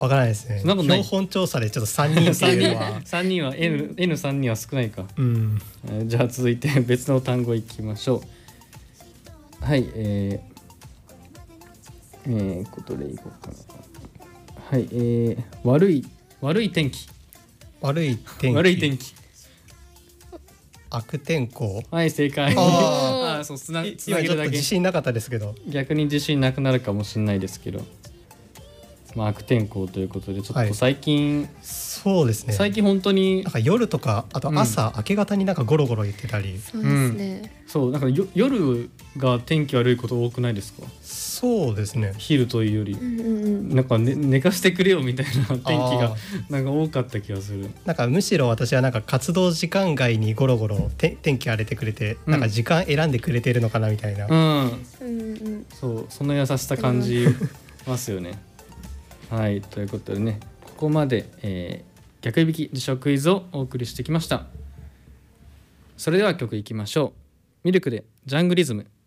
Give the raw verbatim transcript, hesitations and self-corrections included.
わからないですね。 そんなことない。 標本調査でちょっとさんにんっていうのはさんにんは N、エヌさん にんは少ないか、 うん、 えーじゃあ続いて別の単語いきましょう。はい、えー、えー、ことでいこうかな。はい、えー、悪い悪い天気。 悪い天気、 悪い天気。 悪天候。 はい、正解。 ああーそうつな、つ今ちょっとなげるだけ。 自信なかったですけど、 逆に自信なくなるかもしれないですけど、まあ、悪天候ということでちょっと最近、 そうですね。 最近本当になんか夜とかあと朝、うん、明け方になんかゴロゴロ言ってたり。 そうですね、 うん、そうなんかよ夜が天気悪いこと多くないですか？ そうですね。 昼というより、 うんうんうん、 なんか、ね、寝かしてくれよみたいな天気がなんか多かった気がする。 なんかむしろ私はなんか活動時間外にゴロゴロて天気荒れてくれて、うん、なんか時間選んでくれてるのかなみたいな、 うんうんうん、 そうその優しさ感じますよね。はい、ということでね、ここまで、えー、逆いびき辞書クイズをお送りしてきました。それでは曲いきましょう。ミルクでジャングリズム。